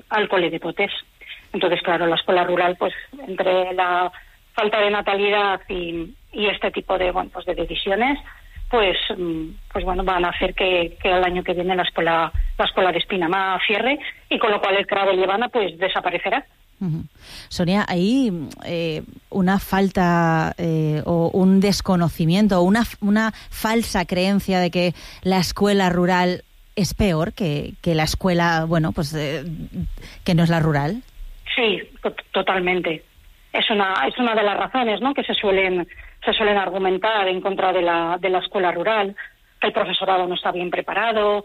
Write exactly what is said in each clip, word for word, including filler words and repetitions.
al cole de Potés. Entonces, claro, la escuela rural, pues entre la falta de natalidad y, y este tipo de, bueno, pues de decisiones, pues, pues bueno, van a hacer que, que el año que viene la escuela, la escuela de Espinamá cierre, y con lo cual el C R A de Llevana pues desaparecerá. Uh-huh. Sonia, hay eh, una falta eh, o un desconocimiento o una, una falsa creencia de que la escuela rural es peor que, que la escuela, bueno, pues eh, que no es la rural. Sí, to- totalmente. Es una es una de las razones, ¿no?, que se suelen se suelen argumentar en contra de la de la escuela rural, que el profesorado no está bien preparado,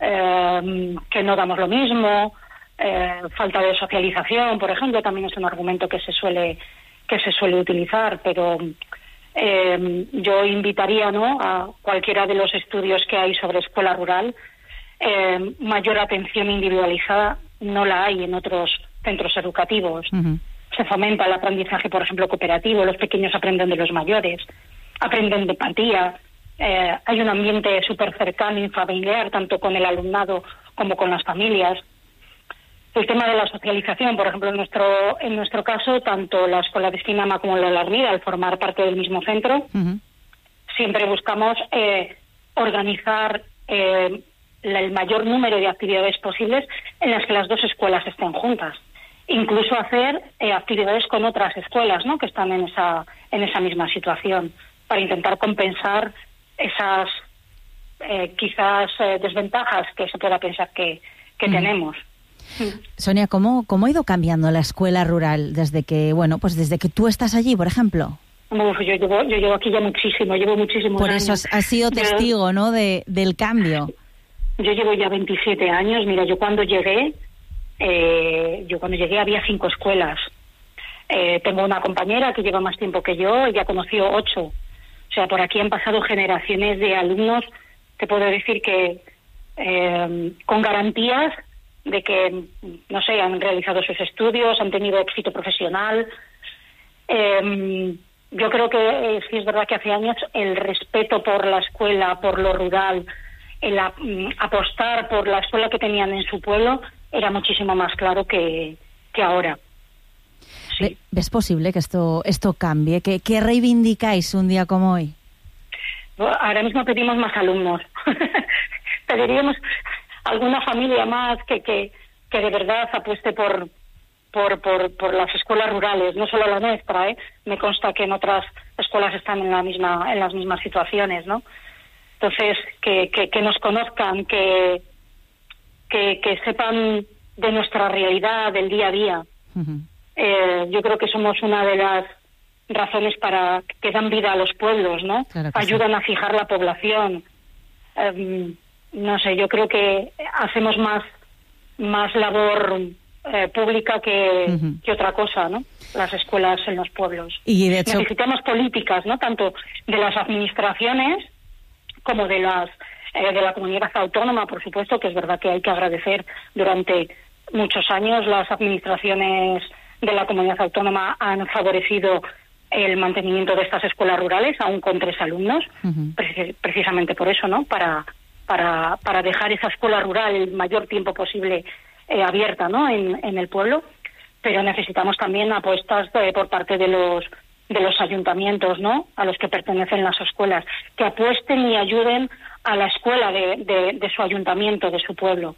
eh, que no damos lo mismo, eh, falta de socialización, por ejemplo, también es un argumento que se suele que se suele utilizar, pero eh, yo invitaría, ¿no?, a cualquiera de los estudios que hay sobre escuela rural. Eh, mayor atención individualizada no la hay en otros centros educativos. Uh-huh. Se fomenta el aprendizaje, por ejemplo, cooperativo, los pequeños aprenden de los mayores, aprenden de empatía, eh, hay un ambiente súper cercano y familiar, tanto con el alumnado como con las familias. El tema de la socialización, por ejemplo, en nuestro en nuestro caso, tanto la escuela de Espinamá como la de la Armida, al formar parte del mismo centro, uh-huh. siempre buscamos eh, organizar eh, la, el mayor número de actividades posibles en las que las dos escuelas estén juntas. Incluso hacer eh, actividades con otras escuelas, ¿no?, que están en esa en esa misma situación, para intentar compensar esas eh, quizás eh, desventajas que se pueda pensar que, que mm. tenemos. Sonia, ¿cómo, ¿cómo ha ido cambiando la escuela rural desde que, bueno, pues desde que tú estás allí, por ejemplo? Uf, yo llevo yo llevo aquí ya muchísimo, llevo muchísimos por años. Por eso has sido testigo, yo, ¿no?, de, del cambio. Yo llevo ya veintisiete años. Mira, yo cuando llegué Eh, yo cuando llegué había cinco escuelas. Eh, tengo una compañera que lleva más tiempo que yo, ella conoció ocho. O sea, por aquí han pasado generaciones de alumnos, te puedo decir que eh, con garantías de que, no sé, han realizado sus estudios, han tenido éxito profesional. Eh, yo creo que eh, sí es verdad que hace años el respeto por la escuela, por lo rural, el a, apostar por la escuela que tenían en su pueblo era muchísimo más claro que, que ahora. Sí. ¿Ves posible que esto esto cambie? ¿Qué, qué reivindicáis un día como hoy? Ahora mismo pedimos más alumnos. Pediríamos alguna familia más que, que, que de verdad apueste por, por, por, por las escuelas rurales, no solo la nuestra, ¿eh? Me consta que en otras escuelas están en la misma en las mismas situaciones, ¿no? Entonces, que, que, que nos conozcan, que Que, que sepan de nuestra realidad, del día a día. Uh-huh. Eh, yo creo que somos una de las razones para que dan vida a los pueblos, ¿no? Claro que ayudan sí. a fijar la población. Eh, no sé, yo creo que hacemos más más labor eh, pública que, uh-huh. que otra cosa, ¿no? Las escuelas en los pueblos. Y de hecho... necesitamos políticas, ¿no?, tanto de las administraciones como de las Eh, de la comunidad autónoma, por supuesto, que es verdad que hay que agradecer. Durante muchos años las administraciones de la comunidad autónoma han favorecido el mantenimiento de estas escuelas rurales, aún con tres alumnos, uh-huh. precis- precisamente por eso, ¿no?, para para para dejar esa escuela rural el mayor tiempo posible eh, abierta, ¿no?, en, en el pueblo. Pero necesitamos también apuestas de, por parte de los de los ayuntamientos, ¿no?, a los que pertenecen las escuelas, que apuesten y ayuden a la escuela de, de, de su ayuntamiento, de su pueblo.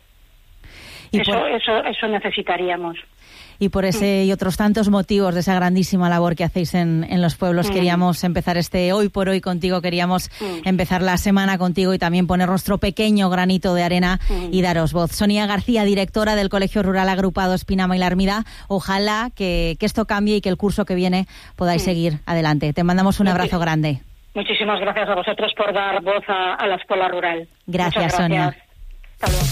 Y eso, por... eso, eso necesitaríamos. Y por ese mm. y otros tantos motivos de esa grandísima labor que hacéis en, en los pueblos, mm. queríamos empezar este Hoy por Hoy contigo, queríamos mm. empezar la semana contigo y también poner nuestro pequeño granito de arena mm. y daros voz. Sonia García, directora del Colegio Rural Agrupado Espinamá y La Armida, ojalá que, que esto cambie y que el curso que viene podáis mm. seguir adelante. Te mandamos un abrazo grande. Muchísimas gracias a vosotros por dar voz a, a la escuela rural. Gracias, gracias. Sonia. Hasta luego.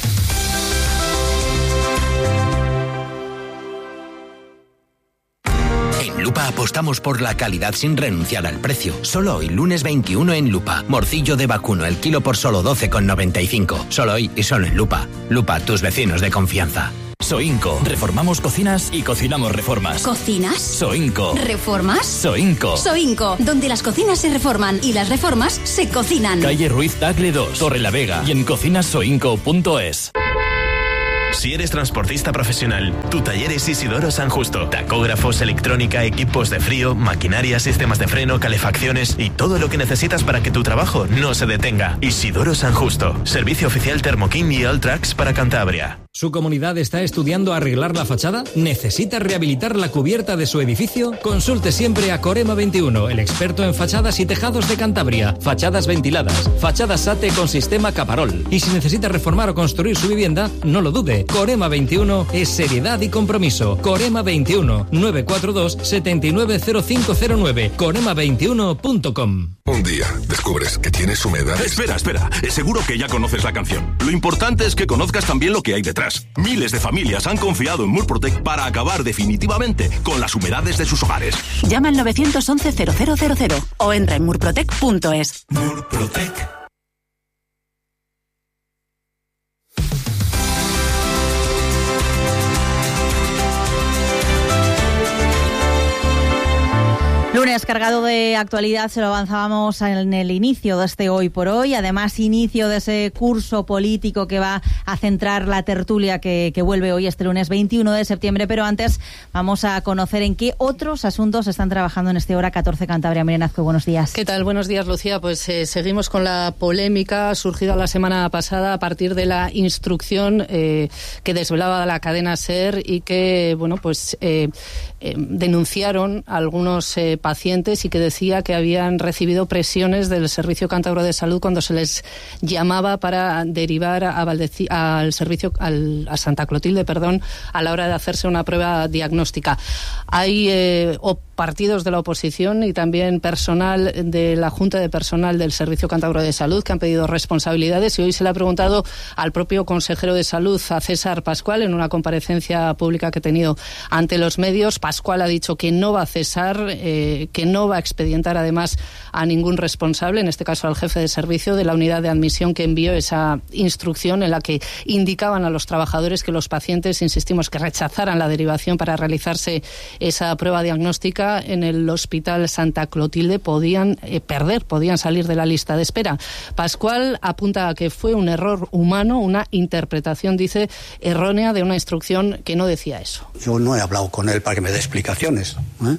En Lupa apostamos por la calidad sin renunciar al precio. Solo hoy, lunes veintiuno en Lupa. Morcillo de vacuno, el kilo por solo doce con noventa y cinco. Solo hoy y solo en Lupa. Lupa, tus vecinos de confianza. Soinco. Reformamos cocinas y cocinamos reformas. ¿Cocinas? Soinco. ¿Reformas? Soinco. Soinco, donde las cocinas se reforman y las reformas se cocinan. Calle Ruiz Tagle dos, Torre la Vega y en cocinas soinco punto es. Si eres transportista profesional, tu taller es Isidoro San Justo. Tacógrafos, electrónica, equipos de frío, maquinaria, sistemas de freno, calefacciones y todo lo que necesitas para que tu trabajo no se detenga. Isidoro San Justo. Servicio oficial Thermokin y Alltrax para Cantabria. ¿Su comunidad está estudiando arreglar la fachada? ¿Necesita rehabilitar la cubierta de su edificio? Consulte siempre a Corema veintiuno, el experto en fachadas y tejados de Cantabria. Fachadas ventiladas, fachadas SATE con sistema Caparol. Y si necesita reformar o construir su vivienda, no lo dude. Corema veintiuno es seriedad y compromiso. Corema veintiuno, nueve cuatro dos, siete nueve cero cinco cero nueve. corema veintiuno punto com. Un día descubres que tienes humedades. Espera, espera. Seguro que ya conoces la canción. Lo importante es que conozcas también lo que hay detrás. Miles de familias han confiado en Murprotec para acabar definitivamente con las humedades de sus hogares. Llama al nueve once cero cero cero cero o entra en murprotec punto es. Murprotec. Lunes cargado de actualidad, se lo avanzábamos en el inicio de este Hoy por Hoy, además inicio de ese curso político que va a centrar la tertulia que, que vuelve hoy este lunes veintiuno de septiembre, pero antes vamos a conocer en qué otros asuntos están trabajando en este Hora catorce Cantabria. Miren Azcue, buenos días. ¿Qué tal? Buenos días, Lucía. Pues eh, seguimos con la polémica surgida la semana pasada a partir de la instrucción eh, que desvelaba la cadena SER y que, bueno, pues eh, eh, denunciaron algunos eh, pacientes y que decía que habían recibido presiones del Servicio Cántabro de Salud cuando se les llamaba para derivar a Valdeci- al servicio al, a Santa Clotilde, perdón, a la hora de hacerse una prueba diagnóstica. Hay eh, o partidos de la oposición y también personal de la Junta de Personal del Servicio Cántabro de Salud que han pedido responsabilidades, y hoy se le ha preguntado al propio consejero de Salud, a César Pascual, en una comparecencia pública que ha tenido ante los medios. Pascual ha dicho que no va a cesar, eh, que no va a expedientar además a ningún responsable, en este caso al jefe de servicio de la unidad de admisión que envió esa instrucción en la que indicaban a los trabajadores que los pacientes, insistimos, que rechazaran la derivación para realizarse esa prueba diagnóstica en el Hospital Santa Clotilde podían eh, perder, podían salir de la lista de espera. Pascual apunta a que fue un error humano, una interpretación, dice, errónea de una instrucción que no decía eso. Yo no he hablado con él para que me dé explicaciones, ¿eh?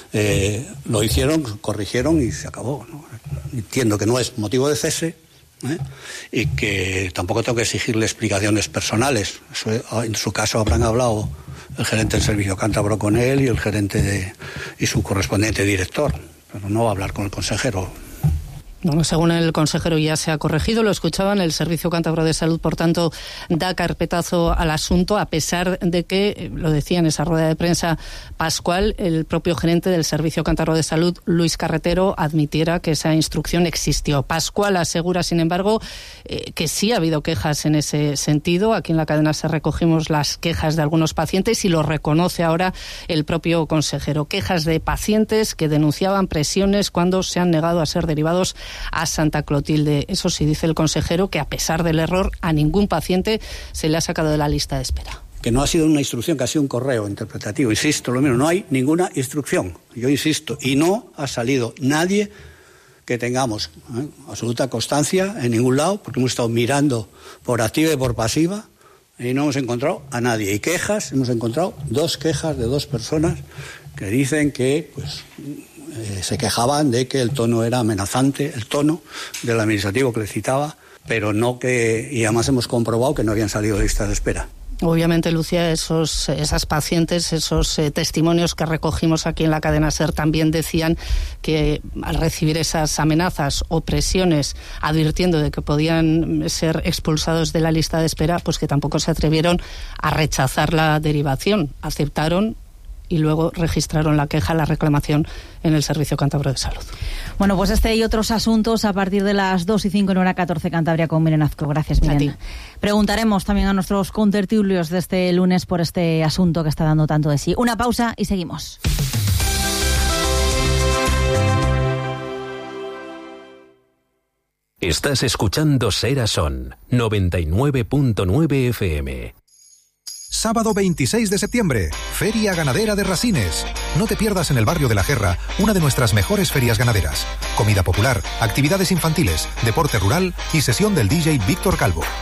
Eh, lo hicieron, corrigieron y se acabó, ¿no? Entiendo que no es motivo de cese, ¿eh? Y que tampoco tengo que exigirle explicaciones personales. Eso, en su caso habrán hablado el gerente del servicio cántabro con él y el gerente de, y su correspondiente director, pero no va a hablar con el consejero. Bueno, según el consejero ya se ha corregido, lo escuchaban, el Servicio Cántabro de Salud, por tanto, da carpetazo al asunto, a pesar de que, lo decía en esa rueda de prensa Pascual, el propio gerente del Servicio Cántabro de Salud, Luis Carretero, admitiera que esa instrucción existió. Pascual asegura, sin embargo, eh, que sí ha habido quejas en ese sentido. Aquí en la cadena se recogimos las quejas de algunos pacientes y lo reconoce ahora el propio consejero. Quejas de pacientes que denunciaban presiones cuando se han negado a ser derivados a Santa Clotilde. Eso sí, dice el consejero, que a pesar del error a ningún paciente se le ha sacado de la lista de espera. Que no ha sido una instrucción, que ha sido un correo interpretativo. Insisto, lo mismo, no hay ninguna instrucción. Yo insisto, y no ha salido nadie que tengamos ¿eh? absoluta constancia en ningún lado, porque hemos estado mirando por activa y por pasiva y no hemos encontrado a nadie. Y quejas, hemos encontrado dos quejas de dos personas que dicen que, pues, Eh, se quejaban de que el tono era amenazante, el tono del administrativo que le citaba, pero no que, y además hemos comprobado que no habían salido de lista de espera. Obviamente, Lucía, esos, esas pacientes, esos eh, testimonios que recogimos aquí en la cadena SER también decían que al recibir esas amenazas o presiones advirtiendo de que podían ser expulsados de la lista de espera, pues que tampoco se atrevieron a rechazar la derivación, aceptaron y luego registraron la queja, la reclamación en el Servicio Cántabro de Salud. Bueno, pues este y otros asuntos a partir de las dos y cinco en Hora catorce Cantabria con Miren Azcue. Gracias, Miren. Preguntaremos también a nuestros contertulios de este lunes por este asunto que está dando tanto de sí. Una pausa y seguimos. Estás escuchando Sera Son, noventa y nueve punto nueve F M. Sábado veintiséis de septiembre, Feria Ganadera de Rasines. No te pierdas en el barrio de La Gerra una de nuestras mejores ferias ganaderas. Comida popular, actividades infantiles, deporte rural y sesión del D J Víctor Calvo.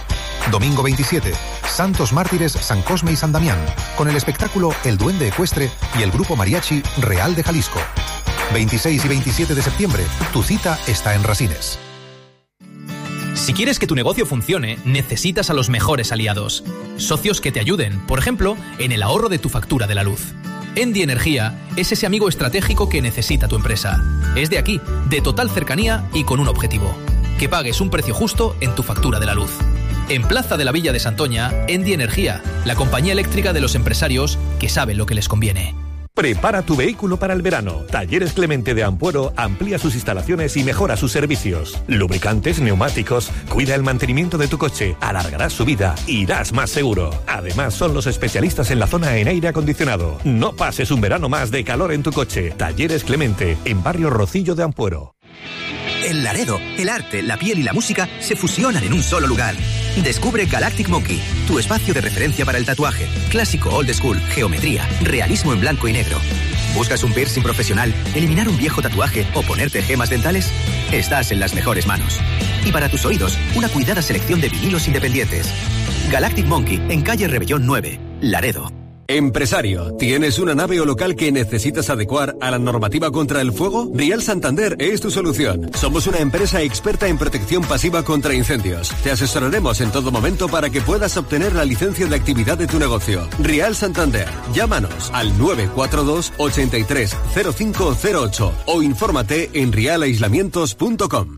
Domingo veintisiete, Santos Mártires San Cosme y San Damián, con el espectáculo El Duende Ecuestre y el grupo mariachi Real de Jalisco. veintiséis y veintisiete de septiembre, tu cita está en Rasines. Si quieres que tu negocio funcione, necesitas a los mejores aliados. Socios que te ayuden, por ejemplo, en el ahorro de tu factura de la luz. Endi Energía es ese amigo estratégico que necesita tu empresa. Es de aquí, de total cercanía y con un objetivo: que pagues un precio justo en tu factura de la luz. En Plaza de la Villa de Santoña, Endi Energía, la compañía eléctrica de los empresarios que saben lo que les conviene. Prepara tu vehículo para el verano. Talleres Clemente de Ampuero amplía sus instalaciones y mejora sus servicios. Lubricantes, neumáticos, cuida el mantenimiento de tu coche, alargarás su vida, irás más seguro. Además, son los especialistas en la zona en aire acondicionado. No pases un verano más de calor en tu coche. Talleres Clemente, en Barrio Rocillo de Ampuero. En Laredo, el arte, la piel y la música se fusionan en un solo lugar. Descubre Galactic Monkey, tu espacio de referencia para el tatuaje. Clásico, old school, geometría, realismo en blanco y negro. ¿Buscas un piercing profesional, eliminar un viejo tatuaje o ponerte gemas dentales? Estás en las mejores manos. Y para tus oídos, una cuidada selección de vinilos independientes. Galactic Monkey, en calle Rebellón nueve, Laredo. Empresario, ¿tienes una nave o local que necesitas adecuar a la normativa contra el fuego? Rial Santander es tu solución. Somos una empresa experta en protección pasiva contra incendios. Te asesoraremos en todo momento para que puedas obtener la licencia de actividad de tu negocio. Rial Santander, llámanos al nueve cuatro dos, ochenta y tres, cero cinco cero ocho o infórmate en rial aislamientos punto com.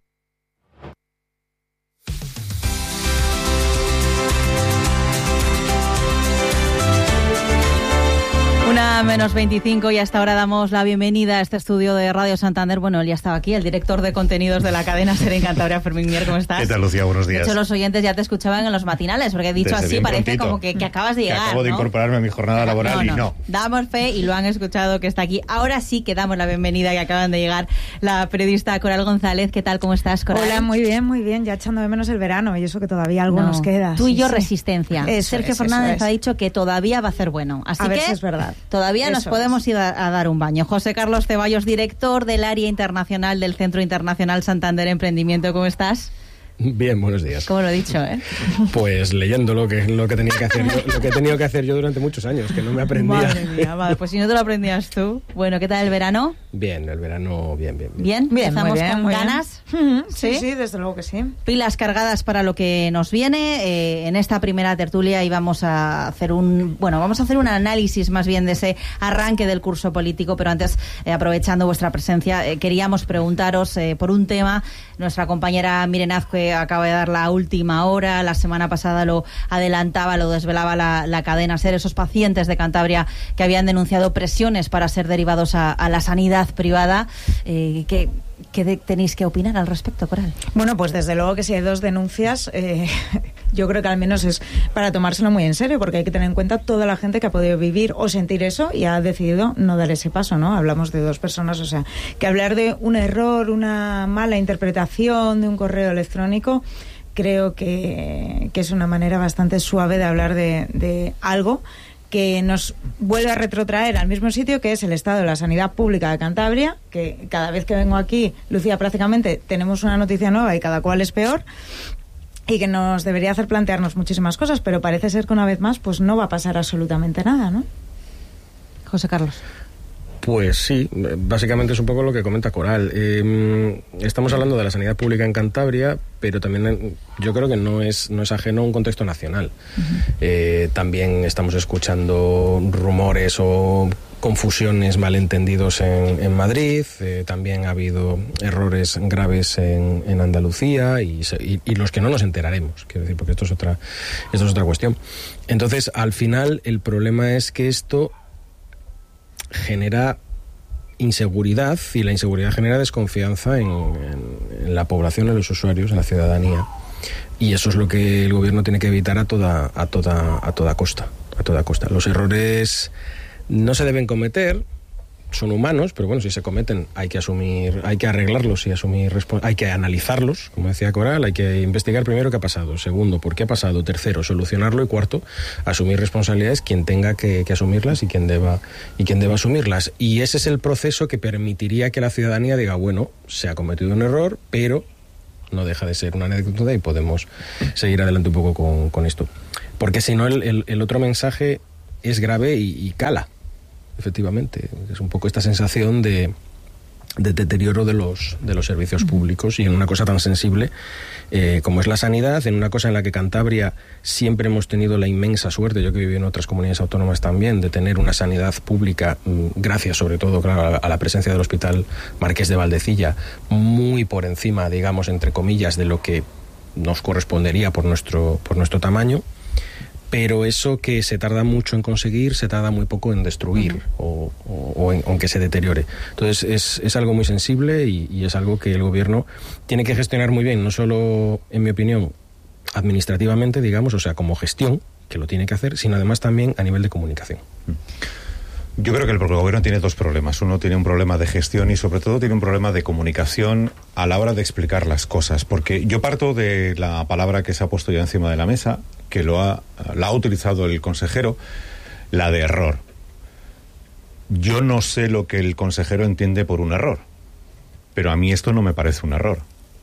Una menos veinticinco y hasta ahora damos la bienvenida a este estudio de Radio Santander. Bueno, él ya estaba aquí, el director de contenidos de la cadena SER en Cantabria, Fermín Mier, ¿cómo estás? ¿Qué tal, Lucía? Buenos días. De hecho, los oyentes ya te escuchaban en los matinales, porque he dicho Desde así, parece prontito, como que, que acabas de llegar, que acabo de ¿no? incorporarme a mi jornada laboral no, no. y no. Damos fe y lo han escuchado que está aquí. Ahora sí que damos la bienvenida y acaban de llegar la periodista Coral González. ¿Qué tal? ¿Cómo estás, Coral? Hola, muy bien, muy bien. Ya echando de menos el verano y eso que todavía algo no. nos queda. Tú y sí, yo sí. resistencia. Eso Sergio es, Fernández eso ha es. dicho que todavía va a hacer bueno. Así a que ver si es verdad. todavía nos Eso podemos es. ir a, a dar un baño. José Carlos Ceballos, director del área internacional del Centro Internacional Santander Emprendimiento. ¿Cómo estás? Bien, buenos días. ¿Cómo lo he dicho, eh? Pues leyendo lo que, lo que tenía que hacer yo, lo que he tenido que hacer yo durante muchos años, que no me aprendía. Madre mía, vale, pues si no te lo aprendías tú. Bueno, ¿qué tal el verano? Bien, el verano, bien, bien. Bien, Bien, empezamos muy bien, con muy bien. ganas. Mm, sí, sí, sí, desde luego que sí. Pilas cargadas para lo que nos viene. Eh, en esta primera tertulia íbamos a hacer un, bueno, vamos a hacer un análisis más bien de ese arranque del curso político, pero antes, eh, aprovechando vuestra presencia, eh, queríamos preguntaros eh, por un tema. Nuestra compañera Miren Azcue acaba de dar la última hora, la semana pasada lo adelantaba, lo desvelaba la, la cadena SER, esos pacientes de Cantabria que habían denunciado presiones para ser derivados a, a la sanidad privada. Eh, ¿qué, ¿Qué de, tenéis que opinar al respecto, Coral? Bueno, pues desde luego que si hay dos denuncias, eh, yo creo que al menos es para tomárselo muy en serio, porque hay que tener en cuenta toda la gente que ha podido vivir o sentir eso y ha decidido no dar ese paso, ¿no? Hablamos de dos personas, o sea, que hablar de un error, una mala interpretación de un correo electrónico, creo que, que es una manera bastante suave de hablar de, de algo que nos vuelve a retrotraer al mismo sitio, que es el estado de la sanidad pública de Cantabria, que cada vez que vengo aquí, Lucía, prácticamente tenemos una noticia nueva y cada cual es peor, y que nos debería hacer plantearnos muchísimas cosas, pero parece ser que una vez más pues no va a pasar absolutamente nada, ¿no? José Carlos. Pues sí, básicamente es un poco lo que comenta Coral. Eh, estamos hablando de la sanidad pública en Cantabria, pero también eh, yo creo que no es, no es ajeno a un contexto nacional. Uh-huh. Eh, también estamos escuchando rumores o confusiones, malentendidos en, en Madrid. Eh, también ha habido errores graves en, en Andalucía y, y, y los que no nos enteraremos, quiero decir, porque esto es otra, esto es otra cuestión. Entonces, al final, el problema es que esto genera inseguridad, y la inseguridad genera desconfianza en, en, en la población, en los usuarios, en la ciudadanía, y eso es lo que el gobierno tiene que evitar a toda, a toda, a toda costa, a toda costa. Los errores no se deben cometer, son humanos, pero bueno, si se cometen hay que asumir, hay que arreglarlos y asumir, hay que analizarlos, como decía Coral, hay que investigar primero qué ha pasado, segundo, por qué ha pasado, tercero, solucionarlo, y cuarto, asumir responsabilidades quien tenga que, que asumirlas y quien deba y quien deba asumirlas. Y ese es el proceso que permitiría que la ciudadanía diga, bueno, se ha cometido un error, pero no deja de ser una anécdota y podemos seguir adelante un poco con, con esto. Porque si no, el, el, el otro mensaje es grave y, y cala, efectivamente. Es un poco esta sensación de, de deterioro de los, de los servicios públicos, y en una cosa tan sensible eh, como es la sanidad, en una cosa en la que Cantabria siempre hemos tenido la inmensa suerte, yo que viví en otras comunidades autónomas también, de tener una sanidad pública, gracias sobre todo, claro, a la presencia del Hospital Marqués de Valdecilla, muy por encima, digamos, entre comillas, de lo que nos correspondería por nuestro, por nuestro tamaño. Pero eso que se tarda mucho en conseguir, se tarda muy poco en destruir, uh-huh. o, o, o en, aunque se deteriore. Entonces es, es algo muy sensible y, y es algo que el gobierno tiene que gestionar muy bien, no solo, en mi opinión, administrativamente, digamos, o sea, como gestión, que lo tiene que hacer, sino además también a nivel de comunicación. Yo creo que el gobierno tiene dos problemas. Uno tiene un problema de gestión y sobre todo tiene un problema de comunicación a la hora de explicar las cosas. Porque yo parto de la palabra que se ha puesto ya encima de la mesa, que lo ha, la ha utilizado el consejero, la de error. Yo no sé lo que el consejero entiende por un error, pero a mí esto no me parece un error.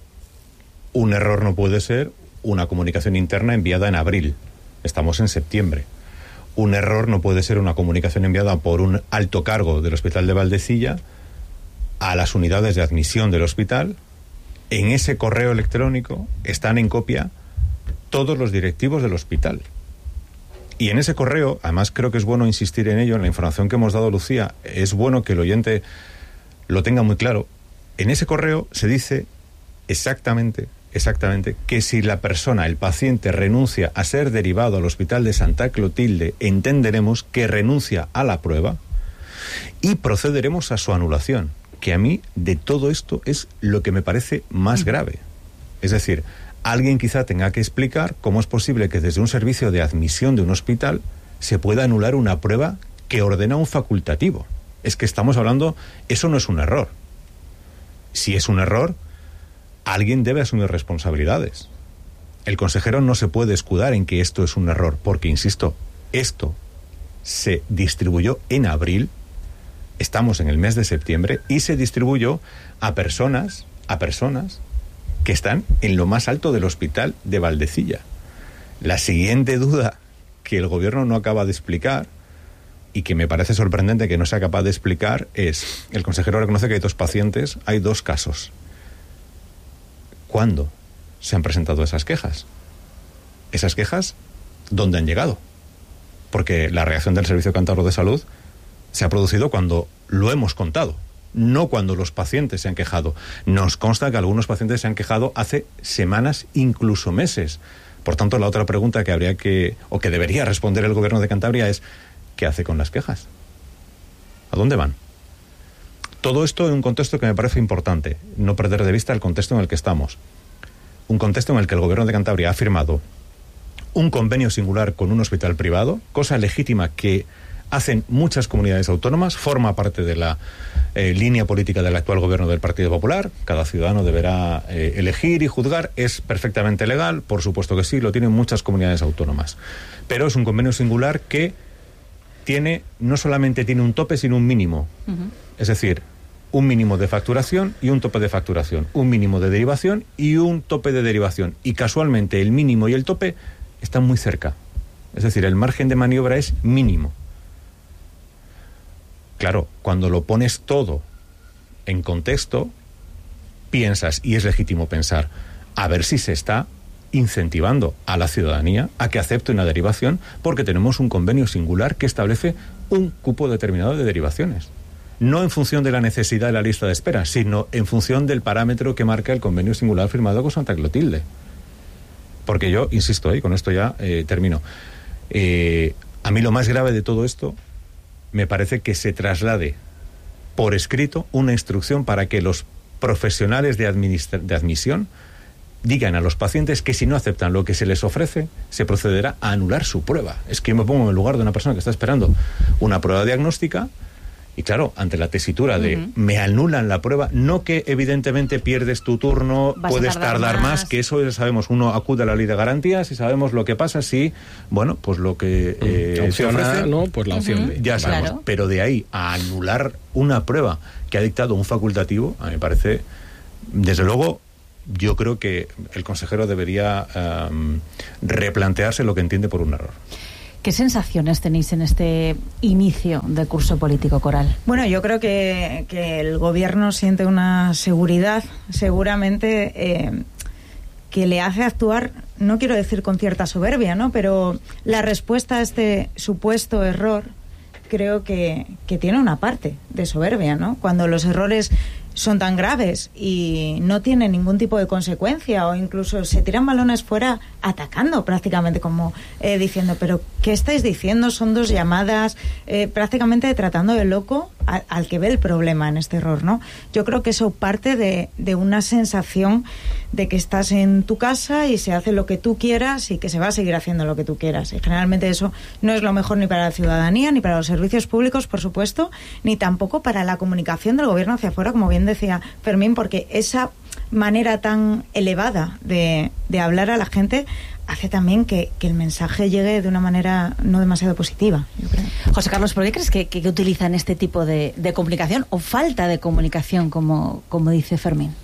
Un error no puede ser una comunicación interna enviada en abril. Estamos en septiembre. Un error no puede ser una comunicación enviada por un alto cargo del Hospital de Valdecilla a las unidades de admisión del hospital. En ese correo electrónico están en copia todos los directivos del hospital. Y en ese correo, además creo que es bueno insistir en ello, en la información que hemos dado, Lucía, es bueno que el oyente lo tenga muy claro. En ese correo se dice exactamente, exactamente, que si la persona, el paciente, renuncia a ser derivado al Hospital de Santa Clotilde, entenderemos que renuncia a la prueba y procederemos a su anulación, que a mí de todo esto es lo que me parece más grave. Es decir, alguien quizá tenga que explicar cómo es posible que desde un servicio de admisión de un hospital se pueda anular una prueba que ordena un facultativo. Es que estamos hablando, eso no es un error. Si es un error, alguien debe asumir responsabilidades. El consejero no se puede escudar en que esto es un error, porque, insisto, esto se distribuyó en abril, estamos en el mes de septiembre, y se distribuyó a personas, a personas que están en lo más alto del Hospital de Valdecilla. La siguiente duda que el gobierno no acaba de explicar, y que me parece sorprendente que no sea capaz de explicar, es, el consejero reconoce que hay dos pacientes, hay dos casos. ¿Cuándo se han presentado esas quejas? ¿Esas quejas dónde han llegado? Porque la reacción del Servicio Cántabro de Salud se ha producido cuando lo hemos contado, no cuando los pacientes se han quejado. Nos consta que algunos pacientes se han quejado hace semanas, incluso meses. Por tanto, la otra pregunta que habría que, o que debería responder el gobierno de Cantabria es, ¿qué hace con las quejas? ¿A dónde van? Todo esto en un contexto que me parece importante, no perder de vista el contexto en el que estamos. Un contexto en el que el gobierno de Cantabria ha firmado un convenio singular con un hospital privado, cosa legítima que hacen muchas comunidades autónomas, forma parte de la eh, línea política del actual gobierno del Partido Popular. Cada ciudadano deberá eh, elegir y juzgar. Es perfectamente legal, por supuesto que sí, lo tienen muchas comunidades autónomas. Pero es un convenio singular que tiene, no solamente tiene un tope, sino un mínimo. Uh-huh. Es decir, un mínimo de facturación y un tope de facturación, un mínimo de derivación y un tope de derivación. Y casualmente el mínimo y el tope están muy cerca. Es decir, el margen de maniobra es mínimo. Claro, cuando lo pones todo en contexto, piensas, y es legítimo pensar, a ver si se está incentivando a la ciudadanía a que acepte una derivación, porque tenemos un convenio singular que establece un cupo determinado de derivaciones. No en función de la necesidad de la lista de espera, sino en función del parámetro que marca el convenio singular firmado con Santa Clotilde. Porque yo, insisto, ahí, con esto ya eh, termino. Eh, a mí lo más grave de todo esto me parece que se traslade por escrito una instrucción para que los profesionales de, administra- de admisión digan a los pacientes que si no aceptan lo que se les ofrece, se procederá a anular su prueba. Es que yo me pongo en el lugar de una persona que está esperando una prueba diagnóstica y, claro, ante la tesitura de uh-huh. me anulan la prueba, no que evidentemente pierdes tu turno, Vas puedes tardar, tardar más. más, que eso ya sabemos, uno acude a la ley de garantías y sabemos lo que pasa si, bueno, pues lo que eh, opción se ofrece, A, no, pues la opción uh-huh. B. Ya sabemos, claro. Pero de ahí a anular una prueba que ha dictado un facultativo, a mí me parece, desde luego, yo creo que el consejero debería um, replantearse lo que entiende por un error. ¿Qué sensaciones tenéis en este inicio de curso político, Coral? Bueno, yo creo que, que el gobierno siente una seguridad, seguramente, eh, que le hace actuar, no quiero decir con cierta soberbia, ¿no? Pero la respuesta a este supuesto error creo que, que tiene una parte de soberbia, ¿no? Cuando los errores son tan graves y no tienen ningún tipo de consecuencia, o incluso se tiran balones fuera atacando prácticamente, como eh, diciendo, pero ¿qué estáis diciendo? Son dos llamadas, eh, prácticamente tratando de loco a, al que ve el problema en este error, ¿no? Yo creo que eso parte de, de una sensación de que estás en tu casa y se hace lo que tú quieras y que se va a seguir haciendo lo que tú quieras, y generalmente eso no es lo mejor ni para la ciudadanía, ni para los servicios públicos, por supuesto, ni tampoco para la comunicación del gobierno hacia afuera, como bien decía Fermín, porque esa manera tan elevada de, de hablar a la gente hace también que, que el mensaje llegue de una manera no demasiado positiva, yo creo. José Carlos, ¿por qué crees que, que, que utilizan este tipo de, de comunicación o falta de comunicación, como, como dice Fermín?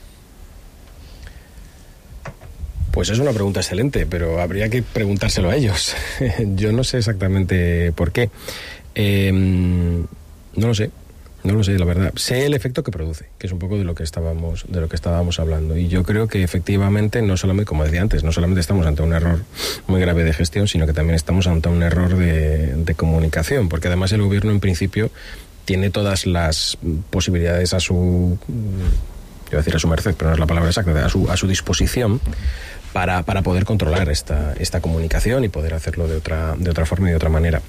Pues es una pregunta excelente, pero habría que preguntárselo a ellos. Yo no sé exactamente por qué. Eh, no lo sé. No lo sé, la verdad. Sé el efecto que produce, que es un poco de lo que estábamos, de lo que estábamos hablando. Y yo creo que efectivamente, no solamente, como decía antes, no solamente estamos ante un error muy grave de gestión, sino que también estamos ante un error de, de comunicación, porque además el gobierno en principio tiene todas las posibilidades a su, yo iba a decir a su merced, pero no es la palabra exacta, a su, a su disposición para, para poder controlar esta, esta comunicación y poder hacerlo de otra, de otra forma y de otra manera.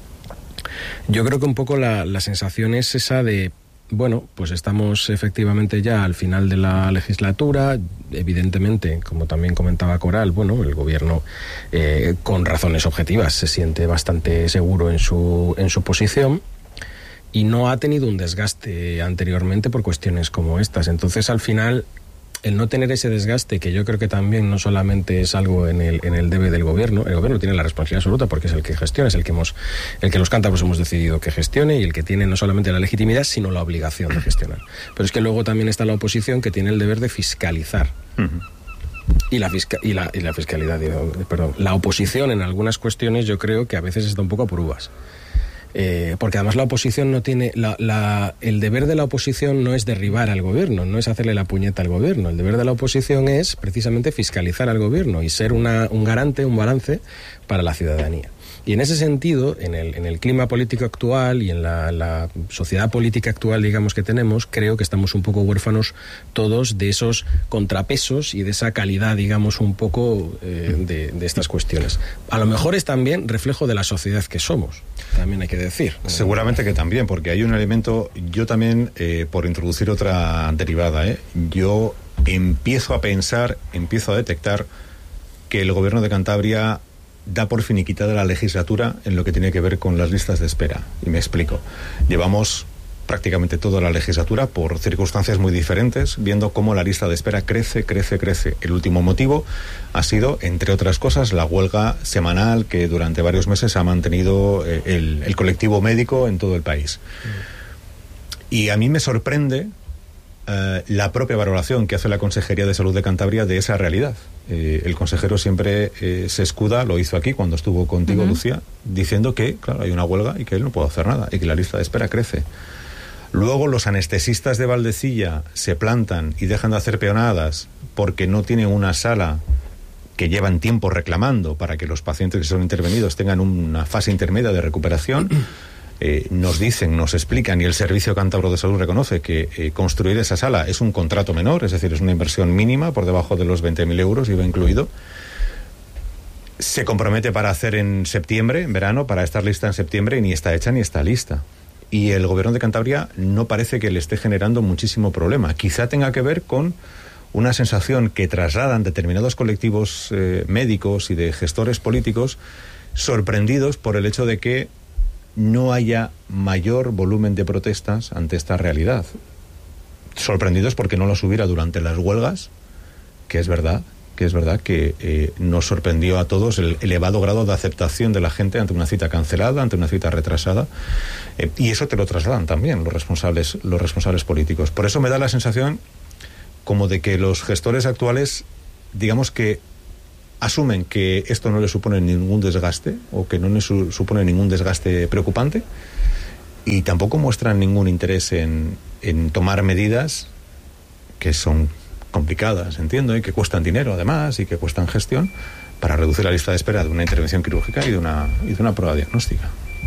Yo creo que un poco la, la sensación es esa de, bueno, pues estamos efectivamente ya al final de la legislatura. Evidentemente, como también comentaba Coral, bueno, el gobierno eh, con razones objetivas se siente bastante seguro en su, en su posición y no ha tenido un desgaste anteriormente por cuestiones como estas. Entonces, al final, el no tener ese desgaste, que yo creo que también no solamente es algo en el, en el debe del gobierno, el gobierno tiene la responsabilidad absoluta porque es el que gestiona, es el que hemos, el que los cántabros hemos decidido que gestione y el que tiene no solamente la legitimidad, sino la obligación de gestionar. Pero es que luego también está la oposición, que tiene el deber de fiscalizar. Uh-huh. Y la, fisca- y, la, y la fiscalidad, digo, perdón, la oposición en algunas cuestiones yo creo que a veces está un poco a por uvas. Eh, porque además la oposición no tiene la, la, el deber de la oposición no es derribar al gobierno, no es hacerle la puñeta al gobierno. El deber de la oposición es precisamente fiscalizar al gobierno y ser una, un garante, un balance para la ciudadanía. Y en ese sentido, en el, en el clima político actual y en la, la sociedad política actual, digamos, que tenemos, creo que estamos un poco huérfanos todos de esos contrapesos y de esa calidad, digamos, un poco eh, de, de estas cuestiones. A lo mejor es también reflejo de la sociedad que somos, también hay que decir. Seguramente que también, porque hay un elemento, yo también, eh, por introducir otra derivada, ¿eh? yo empiezo a pensar, empiezo a detectar que el gobierno de Cantabria da por finiquitada la legislatura en lo que tiene que ver con las listas de espera. Y me explico. Llevamos prácticamente toda la legislatura, por circunstancias muy diferentes, viendo cómo la lista de espera crece, crece, crece. El último motivo ha sido, entre otras cosas, la huelga semanal que durante varios meses ha mantenido eh, el, el colectivo médico en todo el país. Mm. Y a mí me sorprende Uh, la propia valoración que hace la Consejería de Salud de Cantabria de esa realidad. Eh, el consejero siempre eh, se escuda, lo hizo aquí cuando estuvo contigo, uh-huh. Lucía, diciendo que, claro, hay una huelga y que él no puede hacer nada y que la lista de espera crece. Luego los anestesistas de Valdecilla se plantan y dejan de hacer peonadas porque no tienen una sala que llevan tiempo reclamando para que los pacientes que son intervenidos tengan una fase intermedia de recuperación. Eh, nos dicen, nos explican, y el Servicio Cántabro de Salud reconoce que eh, construir esa sala es un contrato menor, es decir, es una inversión mínima por debajo de los veinte mil euros, I V A incluido. Se compromete para hacer en septiembre, en verano, para estar lista en septiembre, y ni está hecha ni está lista. Y el gobierno de Cantabria no parece que le esté generando muchísimo problema. Quizá tenga que ver con una sensación que trasladan determinados colectivos eh, médicos y de gestores políticos, sorprendidos por el hecho de que no haya mayor volumen de protestas ante esta realidad. Sorprendidos porque no las hubiera durante las huelgas, que es verdad, que es verdad que eh, nos sorprendió a todos el elevado grado de aceptación de la gente ante una cita cancelada, ante una cita retrasada, eh, y eso te lo trasladan también los responsables, los responsables políticos. Por eso me da la sensación, como de que los gestores actuales, digamos que asumen que esto no les supone ningún desgaste o que no les su- supone ningún desgaste preocupante, y tampoco muestran ningún interés en, en tomar medidas que son complicadas, entiendo, y que cuestan dinero además y que cuestan gestión, para reducir la lista de espera de una intervención quirúrgica y de una, y de una prueba diagnóstica.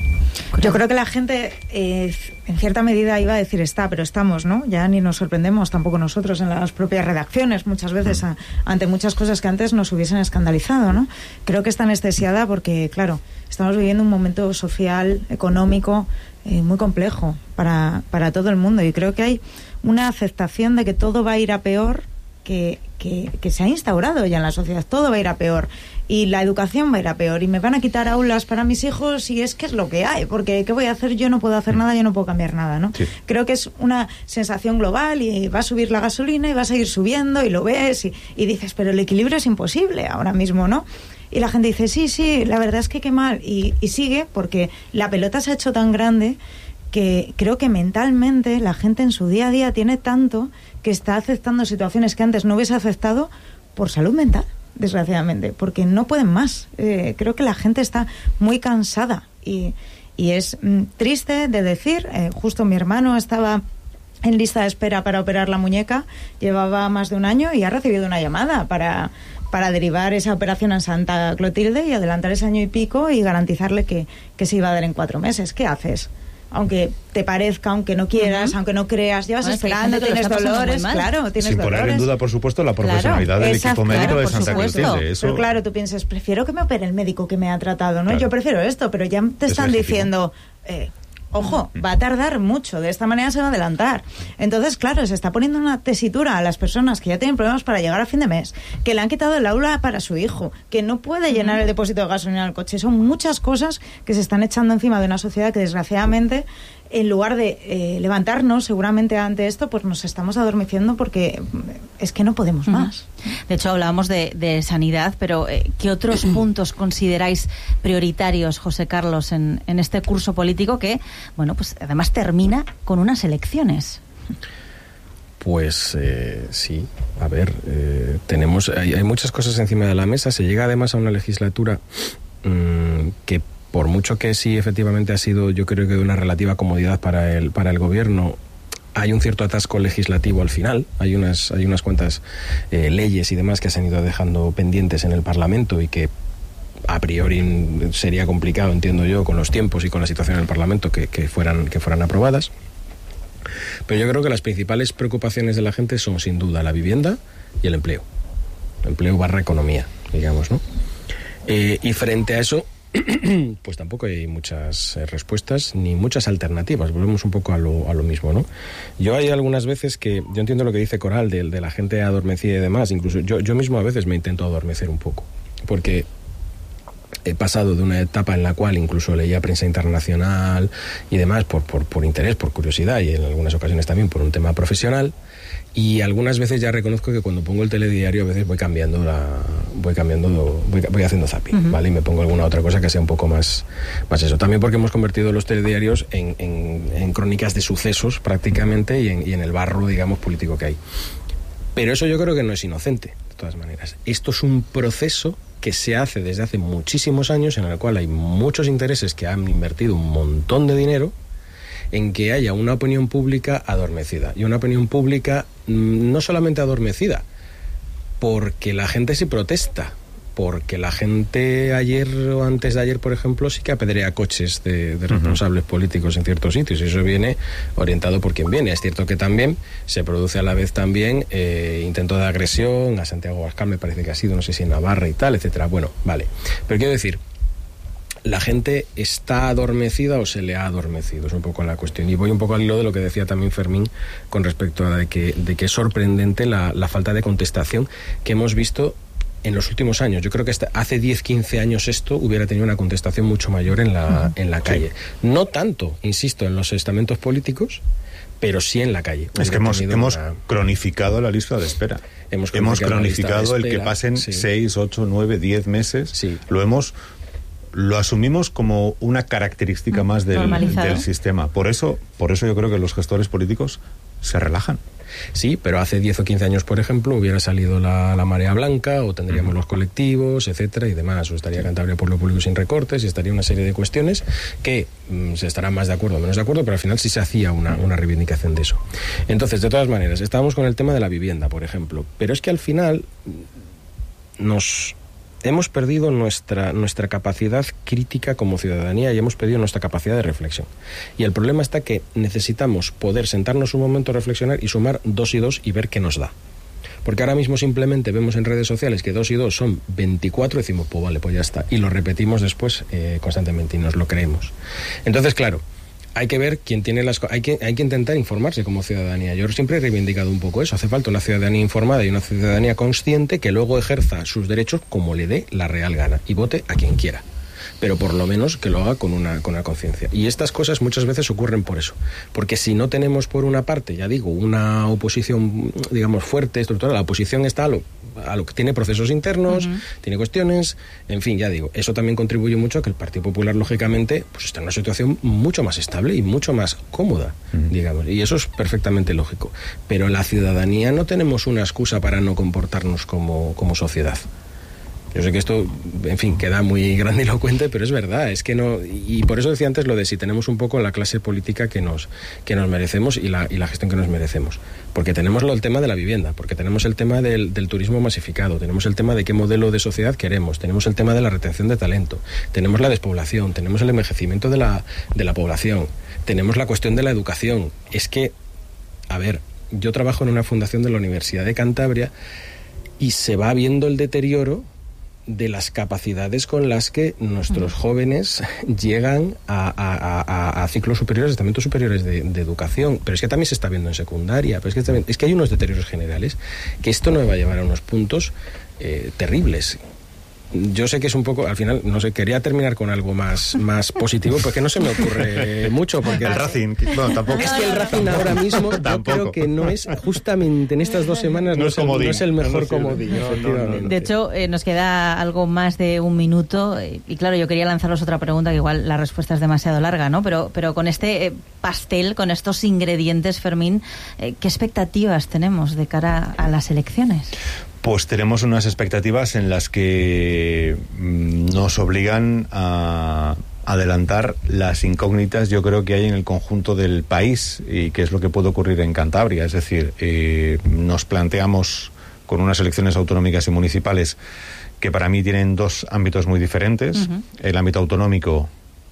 Yo creo que la gente, eh, en cierta medida, iba a decir está, pero estamos, ¿no? Ya ni nos sorprendemos tampoco nosotros en las propias redacciones, muchas veces, a, ante muchas cosas que antes nos hubiesen escandalizado, ¿no? Creo que está anestesiada porque, claro, estamos viviendo un momento social, económico, eh, muy complejo para, para todo el mundo, y creo que hay una aceptación de que todo va a ir a peor, que, que, que se ha instaurado ya en la sociedad. Todo va a ir a peor y la educación va a ir a peor y me van a quitar aulas para mis hijos y es que es lo que hay, porque ¿qué voy a hacer? Yo no puedo hacer nada, yo no puedo cambiar nada, ¿no? Sí. Creo que es una sensación global y va a subir la gasolina y va a seguir subiendo y lo ves y, y dices, pero el equilibrio es imposible ahora mismo, ¿no? Y la gente dice, sí, sí, la verdad es que qué mal, y, y sigue porque la pelota se ha hecho tan grande que creo que mentalmente la gente en su día a día tiene tanto que está aceptando situaciones que antes no hubiese aceptado por salud mental, desgraciadamente, porque no pueden más. Eh, creo que la gente está muy cansada y, y es mm, triste de decir, eh, justo mi hermano estaba en lista de espera para operar la muñeca, llevaba más de un año y ha recibido una llamada para... para derivar esa operación a Santa Clotilde y adelantar ese año y pico y garantizarle que, que se iba a dar en cuatro meses. ¿Qué haces? Aunque te parezca, aunque no quieras, uh-huh. aunque no creas, llevas bueno, esperando, tienes dolores, claro, tienes Sin dolores. poner en duda, por supuesto, la profesionalidad claro, del exacto, equipo médico claro, de Santa supuesto. Clotilde. Eso... Pero claro, tú piensas, prefiero que me opere el médico que me ha tratado, ¿no? Claro. Yo prefiero esto, pero ya te están diciendo... Eh, Ojo, va a tardar mucho, de esta manera se va a adelantar. Entonces, claro, se está poniendo una tesitura a las personas que ya tienen problemas para llegar a fin de mes, que le han quitado el aula para su hijo, que no puede llenar el depósito de gasolina del coche. Son muchas cosas que se están echando encima de una sociedad que, desgraciadamente, en lugar de eh, levantarnos seguramente ante esto, pues nos estamos adormeciendo porque es que no podemos más. De hecho, hablábamos de, de sanidad, pero eh, ¿qué otros puntos consideráis prioritarios, José Carlos, en, en este curso político que, bueno, pues además termina con unas elecciones? Pues eh, sí, a ver, eh, tenemos hay, hay muchas cosas encima de la mesa. Se llega además a una legislatura mmm, que por mucho que sí efectivamente ha sido, yo creo que de una relativa comodidad para el para el gobierno, hay un cierto atasco legislativo al final. Hay unas hay unas cuantas eh, leyes y demás que se han ido dejando pendientes en el Parlamento y que a priori sería complicado, entiendo yo, con los tiempos y con la situación en el Parlamento que, que fueran que fueran aprobadas. Pero yo creo que las principales preocupaciones de la gente son sin duda la vivienda y el empleo. El empleo barra economía, digamos, ¿no? Eh, y frente a eso, pues tampoco hay muchas eh, respuestas ni muchas alternativas. Volvemos un poco a lo, a lo mismo, ¿no? Yo hay algunas veces que, yo entiendo lo que dice Coral de, de la gente adormecida y demás, incluso yo, yo mismo a veces me intento adormecer un poco, porque he pasado de una etapa en la cual incluso leía prensa internacional y demás por, por, por interés, por curiosidad y en algunas ocasiones también por un tema profesional, y algunas veces ya reconozco que cuando pongo el telediario a veces voy cambiando la voy cambiando voy, voy haciendo zapping, uh-huh. ¿vale? Y me pongo alguna otra cosa que sea un poco más, más eso. También porque hemos convertido los telediarios en, en, en crónicas de sucesos prácticamente y en, y en el barro, digamos, político que hay. Pero eso yo creo que no es inocente, de todas maneras. Esto es un proceso que se hace desde hace muchísimos años, en el cual hay muchos intereses que han invertido un montón de dinero en que haya una opinión pública adormecida. Y una opinión pública mmm, no solamente adormecida, porque la gente sí protesta, porque la gente ayer o antes de ayer, por ejemplo, sí que apedrea coches de, de responsables uh-huh. políticos en ciertos sitios, y eso viene orientado por quien viene. Es cierto que también se produce a la vez también eh, intento de agresión a Santiago Abascal, me parece que ha sido, no sé si en Navarra y tal, etcétera. Bueno, vale. Pero quiero decir, la gente está adormecida o se le ha adormecido, es un poco la cuestión. Y voy un poco al hilo de lo que decía también Fermín con respecto a de que, de que es sorprendente la, la falta de contestación que hemos visto en los últimos años. Yo creo que hasta hace diez, quince años esto hubiera tenido una contestación mucho mayor en la, en la calle. Sí. No tanto, insisto, en los estamentos políticos, pero sí en la calle. Es que hemos, hemos una... cronificado la lista de espera. Hemos cronificado, hemos cronificado el que pasen sí. seis, ocho, nueve, diez meses. Sí. Lo hemos... lo asumimos como una característica más del, del sistema. Por eso, por eso yo creo que los gestores políticos se relajan. Sí, pero hace diez o quince años, por ejemplo, hubiera salido la, la marea blanca, o tendríamos uh-huh. los colectivos, etcétera, y demás, o estaría Cantabria Pueblo Público sin recortes, y estaría una serie de cuestiones que mmm, se estarán más de acuerdo o menos de acuerdo, pero al final sí se hacía una, una reivindicación de eso. Entonces, de todas maneras, estábamos con el tema de la vivienda, por ejemplo, pero es que al final nos... hemos perdido nuestra, nuestra capacidad crítica como ciudadanía y hemos perdido nuestra capacidad de reflexión. Y el problema está que necesitamos poder sentarnos un momento a reflexionar y sumar dos y dos y ver qué nos da. Porque ahora mismo simplemente vemos en redes sociales que dos y dos son veinticuatro y decimos, pues vale, pues ya está. Y lo repetimos después eh, constantemente y nos lo creemos. Entonces, claro, hay que ver quién tiene las hay que hay que intentar informarse como ciudadanía. Yo siempre he reivindicado un poco eso. Hace falta una ciudadanía informada y una ciudadanía consciente que luego ejerza sus derechos como le dé la real gana y vote a quien quiera. Pero por lo menos que lo haga con una con una conciencia. Y estas cosas muchas veces ocurren por eso. Porque si no tenemos por una parte, ya digo, una oposición, digamos, fuerte, estructurada, la oposición está a lo, a lo que tiene procesos internos, uh-huh. tiene cuestiones, en fin, ya digo, eso también contribuye mucho a que el Partido Popular, lógicamente, pues está en una situación mucho más estable y mucho más cómoda, uh-huh. digamos. Y eso es perfectamente lógico. Pero la ciudadanía no tenemos una excusa para no comportarnos como, como sociedad. Yo sé que esto, en fin, queda muy grandilocuente, pero es verdad, es que no, y por eso decía antes lo de si tenemos un poco la clase política que nos, que nos merecemos y la, y la gestión que nos merecemos. Porque tenemos lo, el tema de la vivienda, porque tenemos el tema del, del turismo masificado, tenemos el tema de qué modelo de sociedad queremos, tenemos el tema de la retención de talento, tenemos la despoblación, tenemos el envejecimiento de la, de la población, tenemos la cuestión de la educación. Es que, a ver, yo trabajo en una fundación de la Universidad de Cantabria y se va viendo el deterioro de las capacidades con las que nuestros jóvenes llegan a, a, a, a ciclos superiores, estamentos superiores de, de educación, pero es que también se está viendo en secundaria, pero es que, también, es que hay unos deterioros generales que esto nos va a llevar a unos puntos eh, terribles. Yo sé que es un poco, al final, no sé, quería terminar con algo más, más positivo, porque no se me ocurre mucho. Porque el Racing, bueno, tampoco. Es que el Racing ahora mismo, yo creo que no es, justamente en estas dos semanas, no, no, es, el, no es el mejor no comodín. No, no, no, no. De hecho, eh, nos queda algo más de un minuto, eh, y claro, yo quería lanzaros otra pregunta, que igual la respuesta es demasiado larga, ¿no? Pero, pero con este eh, pastel, con estos ingredientes, Fermín, eh, ¿qué expectativas tenemos de cara a las elecciones? Pues tenemos unas expectativas en las que nos obligan a adelantar las incógnitas, yo creo, que hay en el conjunto del país y que es lo que puede ocurrir en Cantabria. Es decir, eh, nos planteamos con unas elecciones autonómicas y municipales que para mí tienen dos ámbitos muy diferentes. Uh-huh. El ámbito autonómico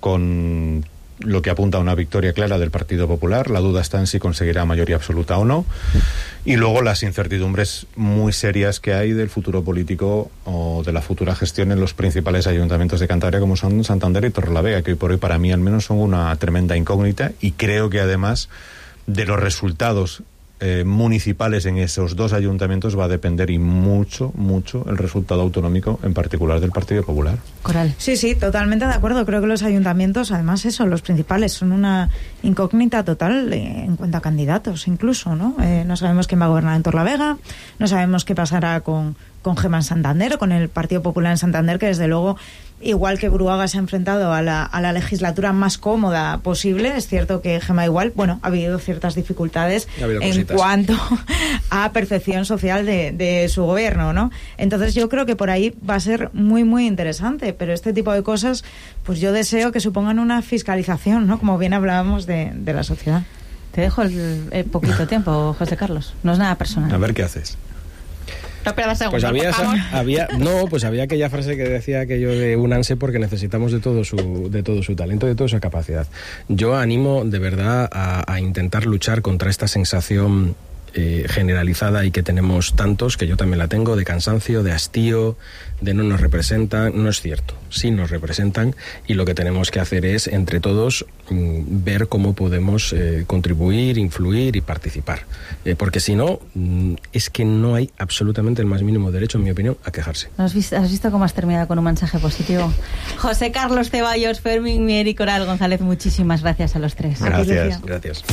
con lo que apunta a una victoria clara del Partido Popular. La duda está en si conseguirá mayoría absoluta o no. Y luego las incertidumbres muy serias que hay del futuro político o de la futura gestión en los principales ayuntamientos de Cantabria, como son Santander y Torrelavega, que hoy por hoy para mí al menos son una tremenda incógnita, y creo que además de los resultados Eh, municipales en esos dos ayuntamientos va a depender y mucho, mucho el resultado autonómico, en particular del Partido Popular. Coral. Sí, sí, totalmente de acuerdo. Creo que los ayuntamientos, además eso, los principales, son una incógnita total eh, en cuanto a candidatos, incluso, ¿no? Eh, no sabemos quién va a gobernar en Torrelavega, no sabemos qué pasará con, con Gema en Santander, o con el Partido Popular en Santander, que desde luego, igual que Bruaga se ha enfrentado a la, a la legislatura más cómoda posible, es cierto que Gema igual, bueno, ha habido ciertas dificultades en cuanto a percepción social de, de su gobierno, ¿no? Entonces yo creo que por ahí va a ser muy, muy interesante, pero este tipo de cosas, pues yo deseo que supongan una fiscalización, ¿no? Como bien hablábamos de, de la sociedad. Te dejo el, el poquito tiempo, José Carlos, no es nada personal. A ver qué haces. No, pero pues había, había no pues había aquella frase que decía aquello de únanse porque necesitamos de todo su de todo su talento, de toda su capacidad. Yo animo de verdad a, a intentar luchar contra esta sensación eh, generalizada y que tenemos tantos, que yo también la tengo, de cansancio, de hastío, de no nos representan. No es cierto, sí nos representan, y lo que tenemos que hacer es, entre todos, mmm, ver cómo podemos eh, contribuir, influir y participar. Eh, porque si no, mmm, es que no hay absolutamente el más mínimo derecho, en mi opinión, a quejarse. ¿Has visto, has visto cómo has terminado con un mensaje positivo? José Carlos Ceballos, Fermín Mier y Coral González, muchísimas gracias a los tres. Gracias, gracias.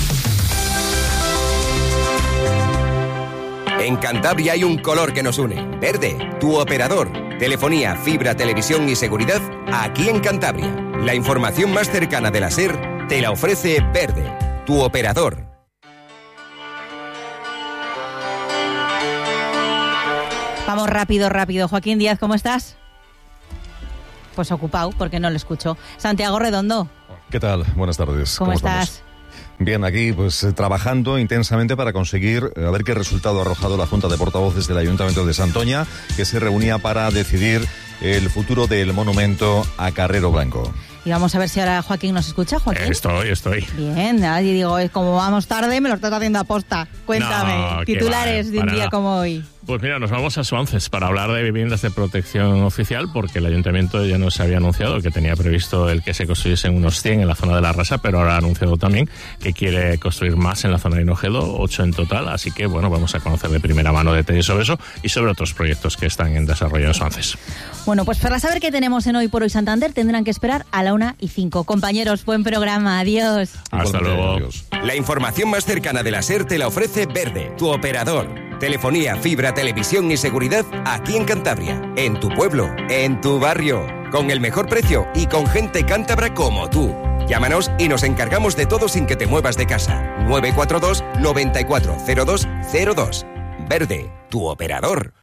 En Cantabria hay un color que nos une. Verde, tu operador. Telefonía, fibra, televisión y seguridad aquí en Cantabria. La información más cercana de la SER te la ofrece Verde, tu operador. Vamos rápido, rápido. Joaquín Díaz, ¿cómo estás? Pues ocupado, porque no lo escucho. Santiago Redondo. ¿Qué tal? Buenas tardes. ¿Cómo, ¿Cómo estás? Estamos? Bien, aquí pues trabajando intensamente para conseguir a ver qué resultado ha arrojado la Junta de Portavoces del Ayuntamiento de Santoña, que se reunía para decidir el futuro del monumento a Carrero Blanco. Y vamos a ver si ahora Joaquín nos escucha. Joaquín. Estoy, estoy. Bien, y digo, como vamos tarde, me lo estás haciendo aposta. Cuéntame, no, titulares va, de un día nada. como hoy. Pues mira, nos vamos a Suances para hablar de viviendas de protección oficial, porque el ayuntamiento ya nos había anunciado que tenía previsto el que se construyesen unos cien en la zona de la Rasa, pero ahora ha anunciado también que quiere construir más en la zona de Hinojedo, ocho en total, así que bueno, vamos a conocer de primera mano detalles sobre eso y sobre otros proyectos que están en desarrollo en Suances. Bueno, pues para saber qué tenemos en Hoy por Hoy Santander tendrán que esperar a la una y cinco. Compañeros, buen programa, adiós. Hasta luego. Adiós. La información más cercana de la SER te la ofrece Verde, tu operador. Telefonía, fibra, televisión y seguridad aquí en Cantabria, en tu pueblo, en tu barrio, con el mejor precio y con gente cántabra como tú. Llámanos y nos encargamos de todo sin que te muevas de casa. nueve cuatro dos, noventa y cuatro, cero dos cero dos. Verde, tu operador.